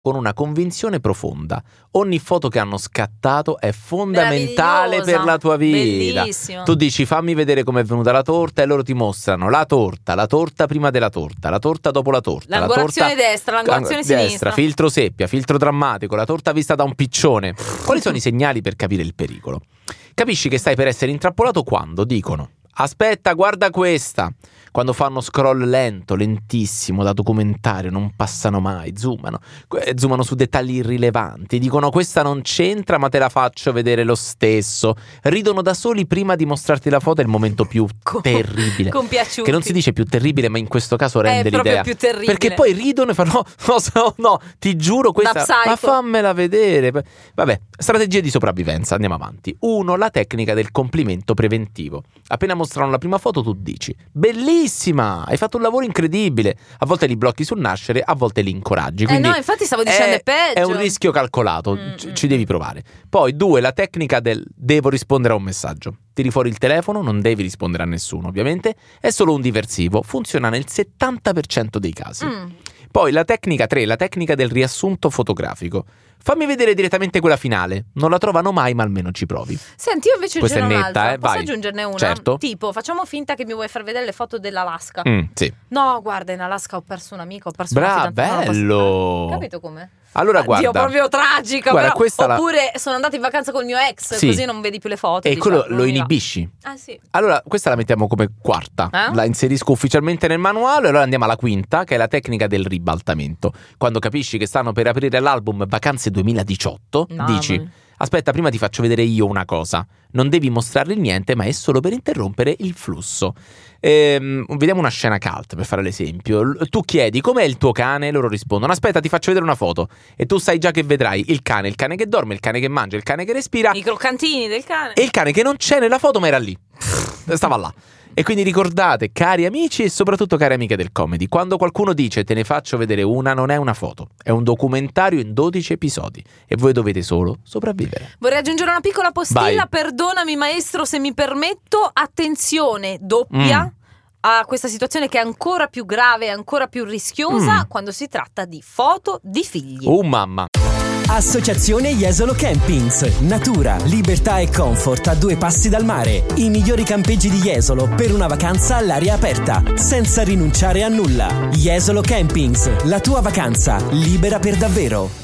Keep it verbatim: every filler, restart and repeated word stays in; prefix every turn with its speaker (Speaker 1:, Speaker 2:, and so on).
Speaker 1: con una convinzione profonda: ogni foto che hanno scattato è fondamentale per la tua vita.
Speaker 2: Bellissimo.
Speaker 1: Tu dici fammi vedere com'è venuta la torta e loro ti mostrano la torta, la torta prima della torta, la torta dopo la torta,
Speaker 2: l'angolazione
Speaker 1: la torta
Speaker 2: destra, l'angolazione
Speaker 1: destra,
Speaker 2: sinistra,
Speaker 1: filtro seppia, filtro drammatico, la torta vista da un piccione. Quali sono i segnali per capire il pericolo? Capisci che stai per essere intrappolato quando dicono: aspetta, guarda questa. Quando fanno scroll lento, lentissimo, da documentario, non passano mai, zoomano, zoomano su dettagli irrilevanti, dicono questa non c'entra ma te la faccio vedere lo stesso, ridono da soli prima di mostrarti la foto, è il momento più
Speaker 2: Com-
Speaker 1: terribile,
Speaker 2: compiaciuti.
Speaker 1: che non si dice più terribile ma in questo caso rende
Speaker 2: è proprio
Speaker 1: l'idea,
Speaker 2: più terribile,
Speaker 1: perché poi ridono e fanno no, no, no, ti giuro questa, ma fammela vedere. Vabbè, strategie di sopravvivenza, andiamo avanti. Uno, la tecnica del complimento preventivo. Appena mostrano la prima foto tu dici bellissima, hai fatto un lavoro incredibile. A volte li blocchi sul nascere, a volte li incoraggi. Quindi
Speaker 2: eh no, infatti stavo dicendo è, è peggio.
Speaker 1: È un rischio calcolato,
Speaker 2: mm,
Speaker 1: ci, ci devi provare. Poi due, la tecnica del devo rispondere a un messaggio. Tiri fuori il telefono, non devi rispondere a nessuno ovviamente, è solo un diversivo, funziona nel settanta per cento dei casi.
Speaker 2: Mm.
Speaker 1: Poi la tecnica tre, la tecnica del riassunto fotografico. Fammi vedere direttamente quella finale. Non la trovano mai, ma almeno ci provi.
Speaker 2: Senti, io invece
Speaker 1: Questa
Speaker 2: ce n'ho
Speaker 1: è netta,
Speaker 2: un'altra.
Speaker 1: eh?
Speaker 2: Posso
Speaker 1: Vai.
Speaker 2: aggiungerne una?
Speaker 1: Certo.
Speaker 2: Tipo, facciamo finta che mi vuoi far vedere le foto dell'Alaska.
Speaker 1: Mm, sì.
Speaker 2: No, guarda, in Alaska ho perso un amico, ho perso
Speaker 1: Bra,
Speaker 2: una fidanzata.
Speaker 1: bello.
Speaker 2: Capito come?
Speaker 1: Allora guarda,
Speaker 2: Dio, proprio tragica.
Speaker 1: guarda,
Speaker 2: però.
Speaker 1: questa la-
Speaker 2: Oppure sono andata in vacanza col mio ex,
Speaker 1: Sì.
Speaker 2: così non vedi più le foto.
Speaker 1: e
Speaker 2: dici,
Speaker 1: quello
Speaker 2: "Ah, non
Speaker 1: lo
Speaker 2: mi va".
Speaker 1: inibisci.
Speaker 2: Ah sì.
Speaker 1: Allora, questa la mettiamo come quarta,
Speaker 2: Eh?
Speaker 1: la inserisco ufficialmente nel manuale. Allora andiamo alla quinta, che è la tecnica del ribaltamento. Quando capisci che stanno per aprire l'album Vacanze duemiladiciotto,
Speaker 2: Mamma
Speaker 1: dici
Speaker 2: mia.
Speaker 1: aspetta, prima ti faccio vedere io una cosa. Non devi mostrargli niente, ma è solo per interrompere il flusso. Ehm, vediamo una scena cult per fare l'esempio. L- Tu chiedi com'è il tuo cane, loro rispondono aspetta, ti faccio vedere una foto. E tu sai già che vedrai il cane, il cane che dorme, il cane che mangia, il cane che respira
Speaker 2: I croccantini del cane.
Speaker 1: e il cane che non c'è nella foto ma era lì, stava là. E quindi ricordate, cari amici e soprattutto cari amiche del comedy, quando qualcuno dice te ne faccio vedere una, non è una foto, è un documentario in dodici episodi e voi dovete solo sopravvivere.
Speaker 2: Vorrei aggiungere una piccola postilla.
Speaker 1: Vai.
Speaker 2: Perdonami maestro se mi permetto. Attenzione doppia
Speaker 1: Mm.
Speaker 2: a questa situazione che è ancora più grave e ancora più rischiosa
Speaker 1: Mm.
Speaker 2: quando si tratta di foto di figli.
Speaker 1: Oh mamma.
Speaker 3: Associazione Jesolo Campings. Natura, libertà e comfort a due passi dal mare. I migliori campeggi di Jesolo per una vacanza all'aria aperta, senza rinunciare a nulla. Jesolo Campings, la tua vacanza libera per davvero.